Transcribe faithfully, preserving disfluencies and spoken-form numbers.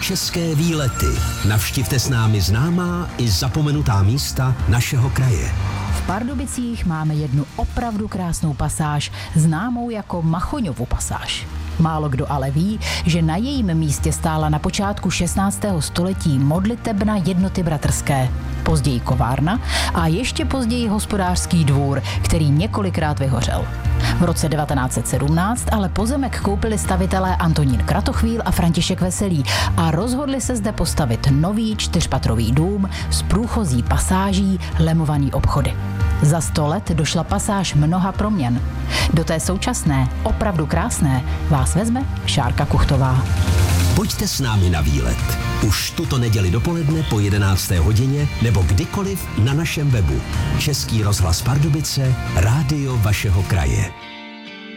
České výlety. Navštivte s námi známá i zapomenutá místa našeho kraje. V Pardubicích máme jednu opravdu krásnou pasáž, známou jako Machoňovu pasáž. Málo kdo ale ví, že na jejím místě stála na počátku šestnáctého století modlitebna Jednoty bratrské, později kovárna a ještě později hospodářský dvůr, který několikrát vyhořel. V roce devatenáct set sedmnáct ale pozemek koupili stavitelé Antonín Kratochvíl a František Veselý a rozhodli se zde postavit nový čtyřpatrový dům s průchozí pasáží, lemovaný obchody. Za sto let došla pasáž mnoha proměn. Do té současné, opravdu krásné, vás vezme Šárka Kuchtová. Pojďte s námi na výlet. Už tuto neděli dopoledne po jedenácté hodině nebo kdykoliv na našem webu. Český rozhlas Pardubice, rádio vašeho kraje.